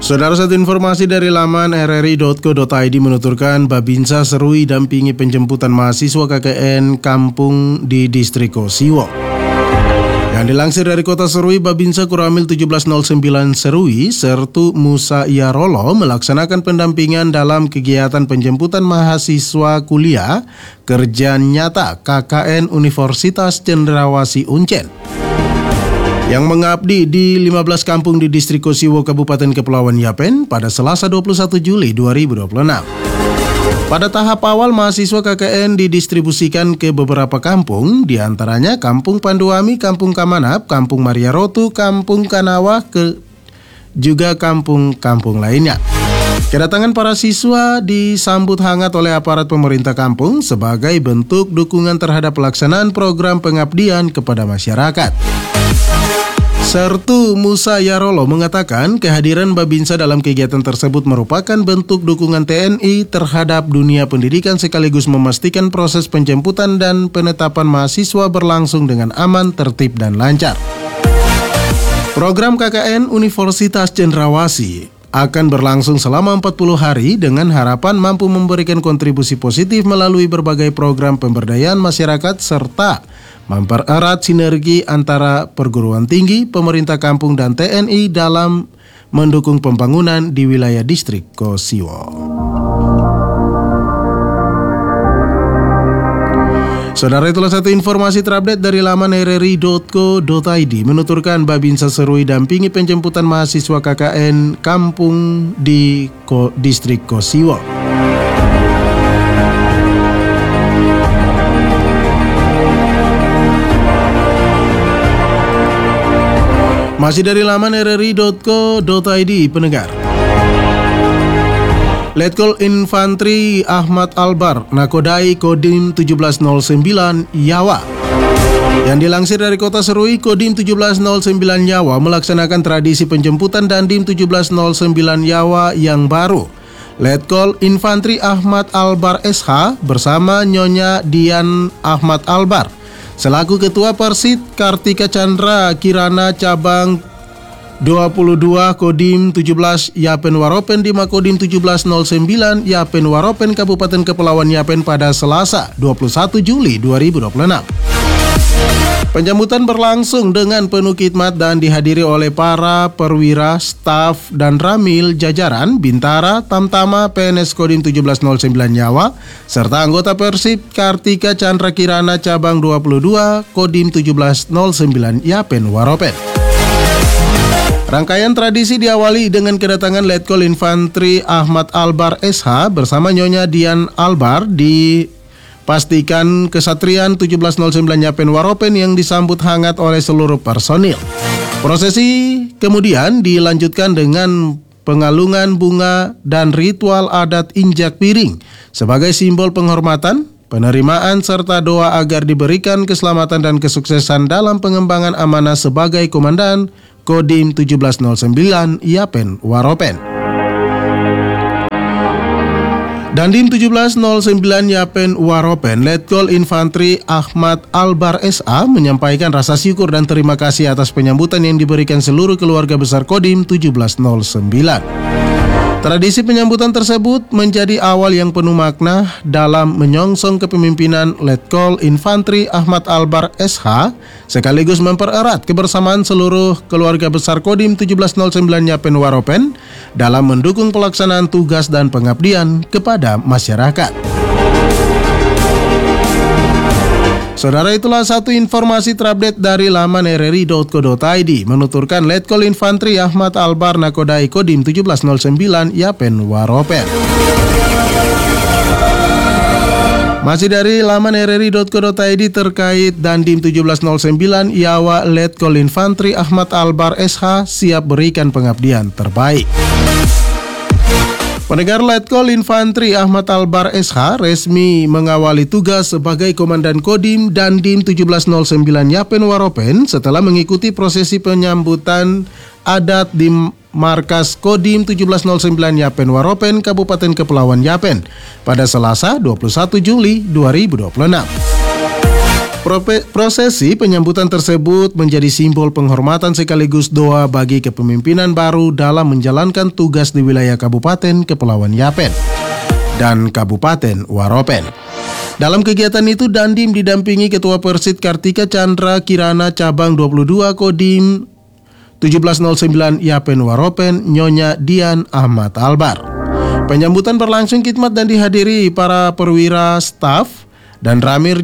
Saudara, satu informasi dari laman rri.co.id menuturkan Babinsa Serui dampingi penjemputan mahasiswa KKN Kampung di Distrik Kosiwo. Yang dilansir dari Kota Serui, Babinsa Kuramil 1709 Serui, Sertu Musa Yarolo melaksanakan pendampingan dalam kegiatan penjemputan mahasiswa kuliah kerja nyata KKN Universitas Cendrawasih Uncen yang mengabdi di 15 kampung di Distrik Kosiwo, Kabupaten Kepulauan Yapen pada Selasa 21 Juli 2026. Pada tahap awal, mahasiswa KKN didistribusikan ke beberapa kampung, diantaranya Kampung Panduami, Kampung Kamanap, Kampung Maria Rotu, Kampung Kanawa, juga kampung-kampung lainnya. Kedatangan para siswa disambut hangat oleh aparat pemerintah kampung sebagai bentuk dukungan terhadap pelaksanaan program pengabdian kepada masyarakat. Sertu Musa Yarolo mengatakan kehadiran Babinsa dalam kegiatan tersebut merupakan bentuk dukungan TNI terhadap dunia pendidikan sekaligus memastikan proses penjemputan dan penetapan mahasiswa berlangsung dengan aman, tertib, dan lancar. Program KKN Universitas Cendrawasih akan berlangsung selama 40 hari dengan harapan mampu memberikan kontribusi positif melalui berbagai program pemberdayaan masyarakat serta mempererat sinergi antara perguruan tinggi, pemerintah kampung, dan TNI dalam mendukung pembangunan di wilayah Distrik Kosiwo. Saudara, itulah satu informasi terupdate dari laman rri.co.id menuturkan Babinsa Serui dampingi penjemputan mahasiswa KKN Kampung di Distrik Kosiwo. Masih dari laman rri.co.id, pendengar. Letkol Infantri Ahmad Albar, Nakodai Kodim 1709 Yawa. Yang dilansir dari Kota Serui, Kodim 1709 Yawa melaksanakan tradisi penjemputan Dandim 1709 Yawa yang baru. Letkol Infantri Ahmad Albar SH bersama Nyonya Dian Ahmad Albar selaku Ketua Persit Kartika Chandra Kirana Cabang 22 Kodim 17 Yapen Waropen di Makodim 1709 Yapen Waropen Kabupaten Kepulauan Yapen pada Selasa 21 Juli 2026. Penjemputan berlangsung dengan penuh khidmat dan dihadiri oleh para perwira, staf, dan ramil jajaran Bintara, Tamtama, PNS Kodim 1709 Yawa, serta anggota Persib Kartika Chandra Kirana Cabang 22 Kodim 1709 Yapen Waropen. Rangkaian tradisi diawali dengan kedatangan Letkol Infantri Ahmad Albar SH bersama Nyonya Dian Albar di pastikan Kesatrian 1709 Yapen Waropen yang disambut hangat oleh seluruh personil. Prosesi kemudian dilanjutkan dengan pengalungan bunga dan ritual adat injak piring sebagai simbol penghormatan, penerimaan, serta doa agar diberikan keselamatan dan kesuksesan dalam pengembangan amanah sebagai Komandan Kodim 1709 Yapen Waropen. Dandim 1709 Yapen Waropen, Letkol Infantri Ahmad Albar SA menyampaikan rasa syukur dan terima kasih atas penyambutan yang diberikan seluruh keluarga besar Kodim 1709. Tradisi penyambutan tersebut menjadi awal yang penuh makna dalam menyongsong kepemimpinan Letkol Infantri Ahmad Albar SH sekaligus mempererat kebersamaan seluruh keluarga besar Kodim 1709 Yapen Waropen dalam mendukung pelaksanaan tugas dan pengabdian kepada masyarakat. Saudara, itulah satu informasi terupdate dari laman rri.co.id menuturkan Letkol Infantri Ahmad Albar Nakodai Kodim 1709 Yapen Waropen. Masih dari laman rri.co.id terkait Dandim 1709 Yawa, Letkol Infantri Ahmad Albar SH siap berikan pengabdian terbaik. Pendengar, Letkol Infantri Ahmad Albar SH resmi mengawali tugas sebagai Komandan Kodim Dandim 1709 Yapen Waropen setelah mengikuti prosesi penyambutan adat di markas Kodim 1709 Yapen Waropen Kabupaten Kepulauan Yapen pada Selasa 21 Juli 2026. Prosesi penyambutan tersebut menjadi simbol penghormatan sekaligus doa bagi kepemimpinan baru dalam menjalankan tugas di wilayah Kabupaten Kepulauan Yapen dan Kabupaten Waropen. Dalam kegiatan itu, Dandim didampingi Ketua Persid Kartika Chandra Kirana Cabang 22 Kodim 1709 Yapen Waropen, Nyonya Dian Ahmad Albar. Penyambutan berlangsung khidmat dan dihadiri para perwira staf dan ramil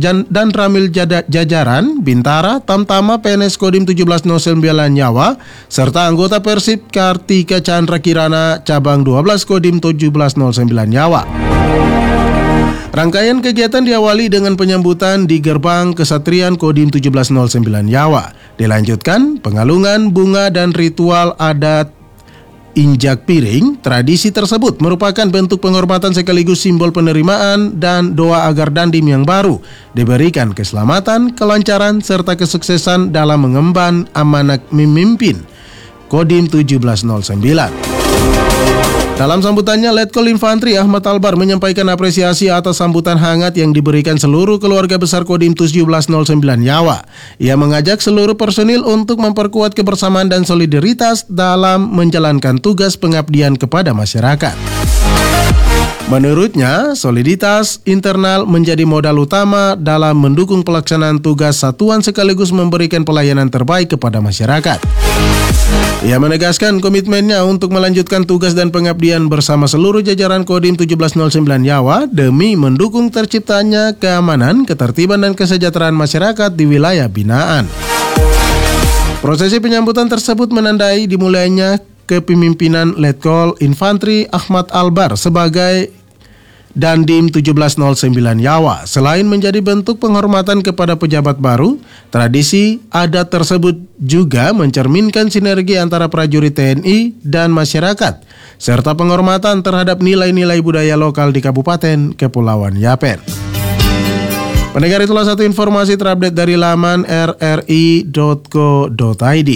jajaran Bintara, Tamtama, PNS Kodim 1709 Nyawa, serta anggota Persib Kartika Chandra Kirana Cabang 12 Kodim 1709 Nyawa. Rangkaian kegiatan diawali dengan penyambutan di Gerbang Kesatrian Kodim 1709 Nyawa. Dilanjutkan pengalungan bunga dan ritual adat injak piring. Tradisi tersebut merupakan bentuk penghormatan sekaligus simbol penerimaan dan doa agar Dandim yang baru diberikan keselamatan, kelancaran, serta kesuksesan dalam mengemban amanah memimpin Kodim 1709. Dalam sambutannya, Letkol Infantri Ahmad Albar menyampaikan apresiasi atas sambutan hangat yang diberikan seluruh keluarga besar Kodim 1709 Nyawa. Ia mengajak seluruh personil untuk memperkuat kebersamaan dan solidaritas dalam menjalankan tugas pengabdian kepada masyarakat. Menurutnya, soliditas internal menjadi modal utama dalam mendukung pelaksanaan tugas satuan sekaligus memberikan pelayanan terbaik kepada masyarakat. Ia menegaskan komitmennya untuk melanjutkan tugas dan pengabdian bersama seluruh jajaran Kodim 1709 Nyawa demi mendukung terciptanya keamanan, ketertiban, dan kesejahteraan masyarakat di wilayah binaan. Prosesi penyambutan tersebut menandai dimulainya kepemimpinan Letkol Infantri Ahmad Albar sebagai Dandim 1709 Nyawa. Selain menjadi bentuk penghormatan kepada pejabat baru, tradisi adat tersebut juga mencerminkan sinergi antara prajurit TNI dan masyarakat, serta penghormatan terhadap nilai-nilai budaya lokal di Kabupaten Kepulauan Yapen. Pendengar, itulah satu informasi terupdate dari laman rri.co.id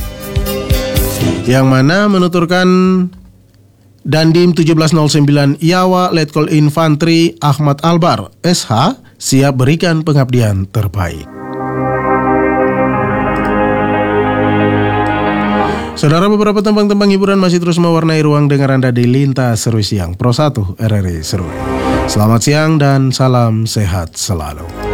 yang mana menuturkan Dandim 1709 Nyawa Letkol Infantri Ahmad Albar SH siap berikan pengabdian terbaik. Saudara, beberapa tembang-tembang hiburan masih terus mewarnai ruang dengar Anda di Lintas Seru Siang Pro 1 RRI Seru. Selamat siang dan salam sehat selalu.